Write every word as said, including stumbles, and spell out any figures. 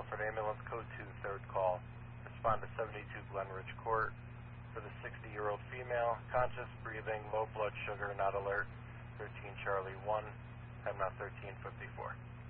Milford Ambulance, code two, third call. Respond to seventy-two Glenridge Court for the sixty-year-old female, conscious, breathing, low blood sugar, not alert, thirteen Charlie one, Pemna thirteen fifty-four.